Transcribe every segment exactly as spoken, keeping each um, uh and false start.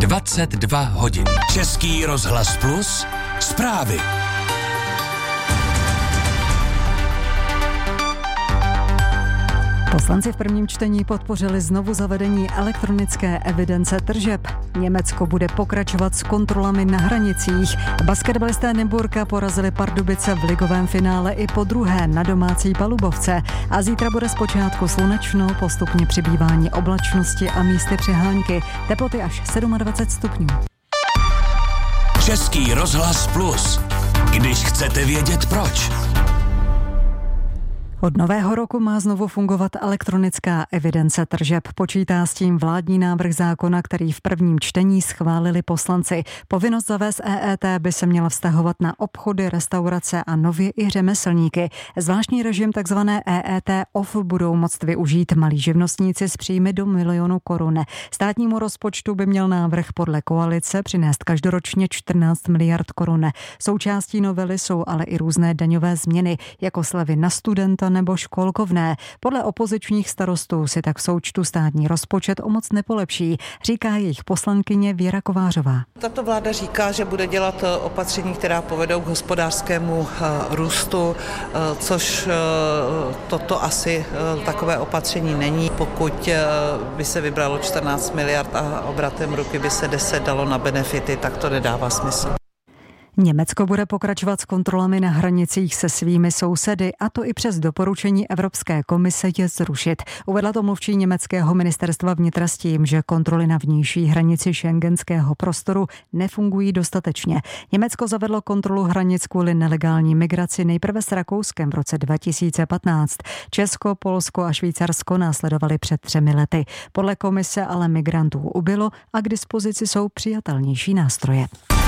dvacet dva hodin. Český rozhlas Plus, zprávy. Poslanci v prvním čtení podpořili znovu zavedení elektronické evidence tržeb. Německo bude pokračovat s kontrolami na hranicích. Basketbalisté Nymburka porazili Pardubice v ligovém finále i po druhé na domácí palubovce. A zítra bude zpočátku slunečno, postupně přibývání oblačnosti a místy přehánky. Teploty až dvacet sedm stupňů. Český rozhlas Plus. Když chcete vědět proč. Od nového roku má znovu fungovat elektronická evidence tržeb. Počítá s tím vládní návrh zákona, který v prvním čtení schválili poslanci. Povinnost zavést E E T by se měla vztahovat na obchody, restaurace a nově i řemeslníky. Zvláštní režim takzvané E E T off budou moct využít malí živnostníci s příjmy do milionu korun. Státnímu rozpočtu by měl návrh podle koalice přinést každoročně čtrnáct miliard korun. Součástí novely jsou ale i různé daňové změny, jako slevy na studenta nebo školkovné. Podle opozičních starostů si tak v součtu státní rozpočet o moc nepolepší, říká jejich poslankyně Věra Kovářová. Tato vláda říká, že bude dělat opatření, která povedou k hospodářskému růstu, což toto asi takové opatření není. Pokud by se vybralo čtrnáct miliard a obratem ruky by se deset dalo na benefity, tak to nedává smysl. Německo bude pokračovat s kontrolami na hranicích se svými sousedy, a to i přes doporučení Evropské komise je zrušit. Uvedla to mluvčí německého ministerstva vnitra s tím, že kontroly na vnější hranici schengenského prostoru nefungují dostatečně. Německo zavedlo kontrolu hranic kvůli nelegální migraci nejprve s Rakouskem v roce dva tisíce patnáct. Česko, Polsko a Švýcarsko následovali před třemi lety. Podle komise ale migrantů ubylo a k dispozici jsou přijatelnější nástroje.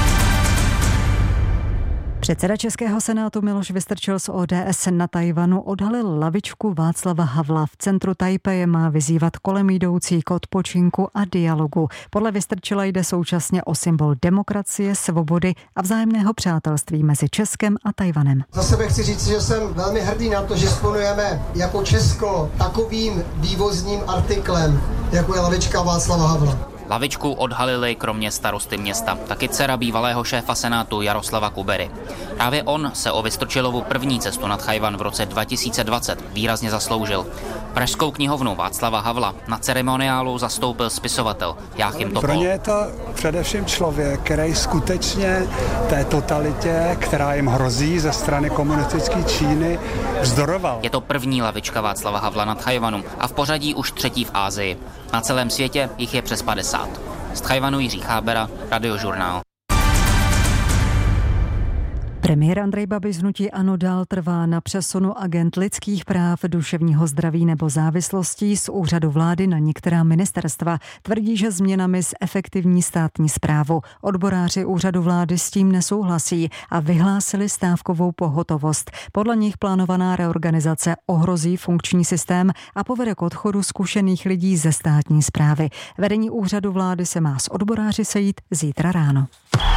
Předseda Českého senátu Miloš Vystrčil z O D S na Tchaj-wanu odhalil lavičku Václava Havla. V centru Tajpeje má vyzývat kolem jdoucí k odpočinku a dialogu. Podle Vystrčila jde současně o symbol demokracie, svobody a vzájemného přátelství mezi Českem a Tchaj-wanem. Za sebe chci říct, že jsem velmi hrdý na to, že sponujeme jako Česko takovým vývozním artiklem, jako je lavička Václava Havla. Lavičku odhalili kromě starosty města taky dcera bývalého šéfa senátu Jaroslava Kubery. Právě on se o Vystrčilovu první cestu na Tchaj-wan v roce dva tisíce dvacet výrazně zasloužil. Pražskou knihovnu Václava Havla na ceremoniálu zastoupil spisovatel Jáchym Topol. Pro ně je to především člověk, který skutečně té totalitě, která jim hrozí ze strany komunistické Číny, vzdoroval. Je to první lavička Václava Havla na Tchaj-wanu a v pořadí už třetí v Asii. Na celém světě jich je přes padesát. Z Tchaj-wanu Jiří Chábera, Radiožurnál. Premiér Andrej Babiš z hnutí ANO dál trvá na přesunu agent lidských práv, duševního zdraví nebo závislostí z úřadu vlády na některá ministerstva. Tvrdí, že změnami zefektivní státní správu. Odboráři úřadu vlády s tím nesouhlasí a vyhlásili stávkovou pohotovost. Podle nich plánovaná reorganizace ohrozí funkční systém a povede k odchodu zkušených lidí ze státní správy. Vedení úřadu vlády se má s odboráři sejít zítra ráno.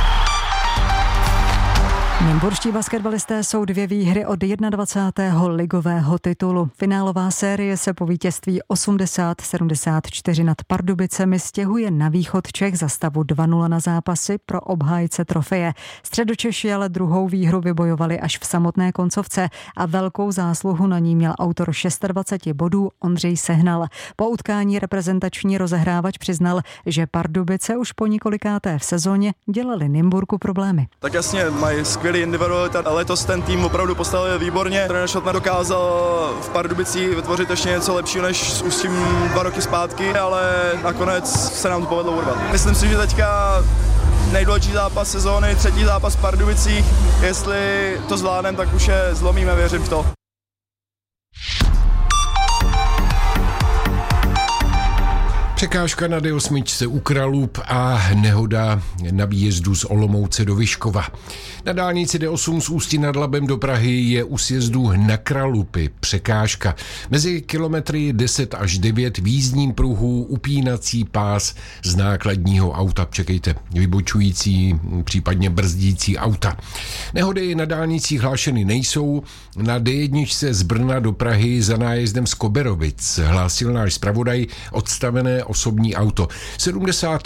Nymburští basketbalisté jsou dvě výhry od dvacátého prvního ligového titulu. Finálová série se po vítězství osmdesát sedmdesát čtyři nad Pardubicemi stěhuje na východ Čech za stavu dva nula na zápasy pro obhájce trofeje. Středočeši ale druhou výhru vybojovali až v samotné koncovce a velkou zásluhu na ní měl autor dvacet šest bodů Ondřej Sehnal. Po utkání reprezentační rozehrávač přiznal, že Pardubice už po několikáté v sezóně dělali Nymburku problémy. Tak jasně, mají skvělý individualita, ale letos ten tým opravdu postavil výborně. Trenér Šotner dokázal v Pardubicích vytvořit ještě něco lepšího než už s tím dva roky zpátky, ale nakonec se nám to povedlo urvat. Myslím si, že teďka nejdůležitější zápas sezóny, třetí zápas v Pardubicích, jestli to zvládneme, tak už je zlomíme, věřím v to. Překážka na D osm u Kralub a nehoda na výjezdu z Olomouce do Vyškova. Na dálnici D osm z Ústí nad Labem do Prahy je u sjezdu na Kralupy překážka. Mezi kilometry deset až devět v jízdním pruhu upínací pás z nákladního auta. Čekejte, vybočující, případně brzdící auta. Nehody na dálnicích hlášeny nejsou. Na D jedna z Brna do Prahy za nájezdem z Koberovic hlásil náš zpravodaj odstavené osobní auto. sedmdesát